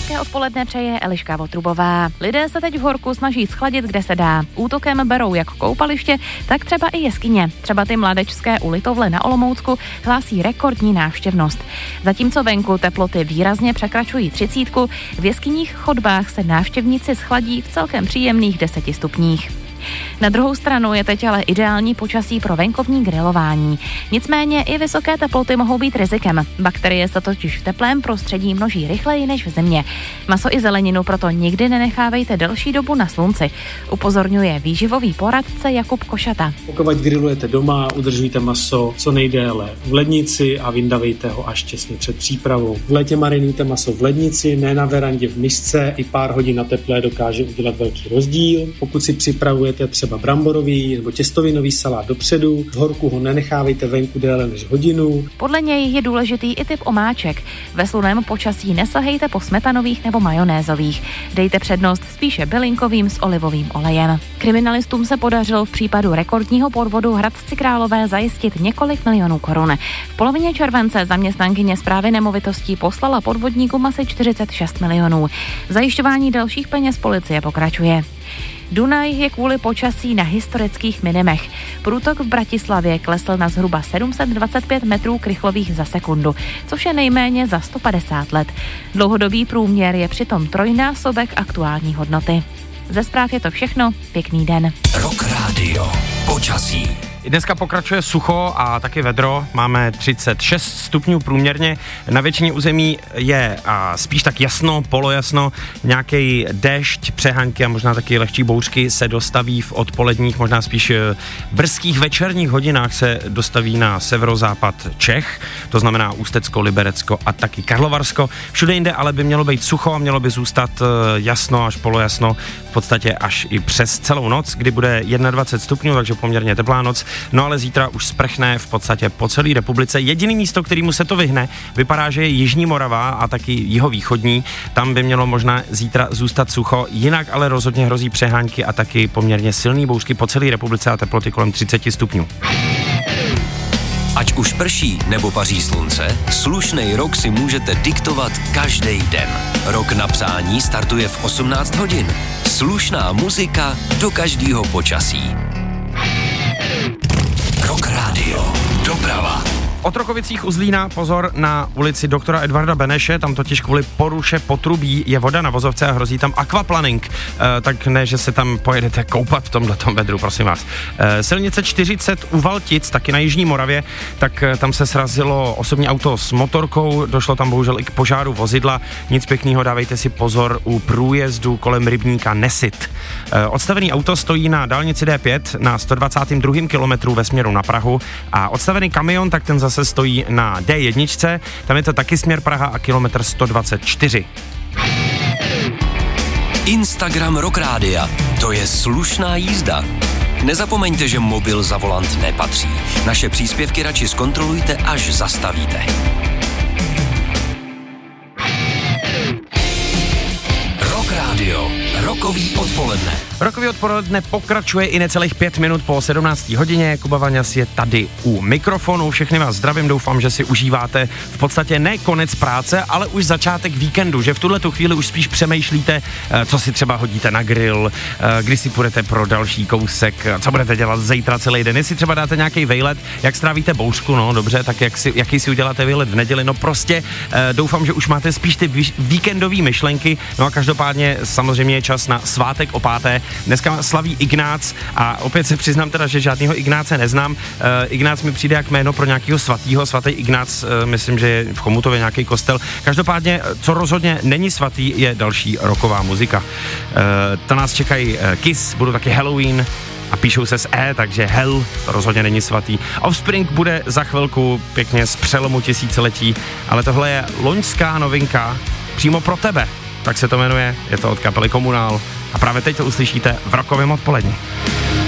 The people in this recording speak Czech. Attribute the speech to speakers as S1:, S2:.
S1: Hezké odpoledne přeje Eliška Votrubová. Lidé se teď v horku snaží schladit, kde se dá. Útokem berou jak koupaliště, tak třeba i jeskyně. Třeba ty mladečské u Litovle na Olomoucku hlásí rekordní návštěvnost. Zatímco venku teploty výrazně překračují 30, v jeskyních chodbách se návštěvníci schladí v celkem příjemných 10 stupních. Na druhou stranu je teď ale ideální počasí pro venkovní grilování. Nicméně i vysoké teploty mohou být rizikem. Bakterie se totiž v teplém prostředí množí rychleji než v zimě. Maso i zeleninu proto nikdy nenechávejte delší dobu na slunci, upozorňuje výživový poradce Jakub Košata.
S2: Pokud grilujete doma, udržujte maso co nejdéle v lednici a vyndavejte ho až těsně před přípravou. V létě marinujte maso v lednici, ne na verandě v misce, i pár hodin na teplé dokáže udělat velký rozdíl. Pokud si připravujete třeba bramborový nebo těstovinový salát dopředu, v horku ho nenechávejte venku déle než hodinu.
S1: Podle něj je důležitý i typ omáček. Ve sluném počasí nesahejte po smetanových nebo majonézových. Dejte přednost spíše bylinkovým s olivovým olejem. Kriminalistům se podařilo v případu rekordního podvodu Hradci Králové zajistit několik milionů korun. V polovině července zaměstnankyně Správy nemovitostí poslala podvodníkům asi 46 milionů. Zajišťování dalších peněz policie pokračuje. Dunaj je kvůli počasí na historických minimech. Průtok v Bratislavě klesl na zhruba 725 metrů krychlových za sekundu, což je nejméně za 150 let. Dlouhodobý průměr je přitom trojnásobek aktuální hodnoty. Ze zpráv je to všechno, pěkný den.
S3: Rock Radio. Počasí.
S4: Dneska pokračuje sucho a taky vedro, máme 36 stupňů průměrně, na většině území je spíš tak jasno, polojasno, nějaký déšť, přehánky a možná taky lehčí bouřky se dostaví v odpoledních, možná spíš brzkých večerních hodinách se dostaví na severozápad Čech, to znamená Ústecko, Liberecko a taky Karlovarsko. Všude jinde ale by mělo být sucho a mělo by zůstat jasno až polojasno, v podstatě až i přes celou noc, kdy bude 21 stupňů, takže poměrně teplá noc. No ale zítra už sprchne v podstatě po celé republice. Jediný místo, kterému se to vyhne, vypadá, že je Jižní Morava a taky jihovýchodní. Tam by mělo možná zítra zůstat sucho, jinak ale rozhodně hrozí přehánky a taky poměrně silný bouřky po celé republice a teploty kolem 30 stupňů.
S3: Ať už prší nebo paří slunce, slušnej rok si můžete diktovat každý den. Rok na psání startuje v 18 hodin. Slušná muzika do každého počasí. Rock Radio. Doprava.
S4: Od Rokovicích u Zlína pozor na ulici doktora Edvarda Beneše, tam totiž kvůli poruše potrubí je voda na vozovce a hrozí tam aquaplaning, tak ne, že se tam pojedete koupat v tomhletom vedru, prosím vás. Silnice 40 u Valtic, taky na Jižní Moravě, tak tam se srazilo osobní auto s motorkou, došlo tam bohužel i k požáru vozidla, nic pěknýho, dávejte si pozor u průjezdu kolem rybníka Nesit. Odstavený auto stojí na dálnici D5 na 122. kilometru ve směru na Prahu a odstavený kamion, tak ten zase stojí na D1, tam je to taky směr Praha a kilometr 124.
S3: Instagram Rock Rádia, to je slušná jízda. Nezapomeňte, že mobil za volant nepatří. Naše příspěvky radši zkontrolujte, až zastavíte. Rock Radio, rokový odpoledne.
S4: Rokový odpoledne pokračuje i necelých 5 minut po 17. hodině. Kuba Vaňas je tady u mikrofonu. Všechny vás zdravím, doufám, že si užíváte v podstatě ne konec práce, ale už začátek víkendu, že v tuhletu chvíli už spíš přemýšlíte, co si třeba hodíte na grill, kdy si půjdete pro další kousek, co budete dělat zítra celý den, jestli třeba dáte nějaký vejlet, jak strávíte bouřku, no dobře, tak jaký si uděláte vejlet v neděli, no prostě doufám, že už máte spíš ty víkendové myšlenky, no a každopádně samozřejmě je čas na svátek o 5. Dneska slaví Ignác a opět se přiznám teda, že žádného Ignáce neznám. Ignác mi přijde jak jméno pro nějakého svatýho. Svatý Ignác, myslím, že je v Chomutově nějaký kostel. Každopádně, co rozhodně není svatý, je další rocková muzika. To nás čekají Kiss, budou taky Halloween a píšou se s E, takže Hell, to rozhodně není svatý. Offspring bude za chvilku pěkně z přelomu tisíciletí, ale tohle je loňská novinka přímo pro tebe. Tak se to jmenuje, je to od kapely Komunál a právě teď to uslyšíte v rockovém odpoledni.